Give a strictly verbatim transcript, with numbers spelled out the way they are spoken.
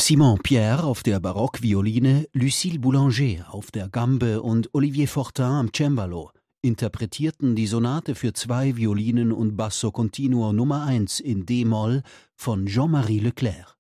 Simon Pierre auf der Barockvioline, Lucille Boulanger auf der Gambe und Olivier Fortin am Cembalo interpretierten die Sonate für zwei Violinen und Basso Continuo Nummer eins in D-Moll von Jean-Marie Leclerc.